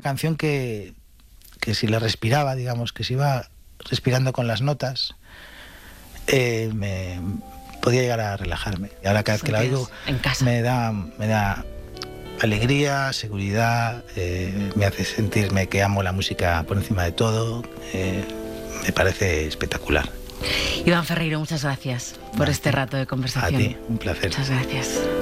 canción que si la respiraba, digamos, que si iba respirando con las notas, me podía llegar a relajarme. Y ahora cada vez que la oigo en casa. me da alegría, seguridad, me hace sentirme que amo la música por encima de todo. Me parece espectacular. Iván Ferreiro, muchas gracias por este rato de conversación. A ti, un placer. Muchas gracias.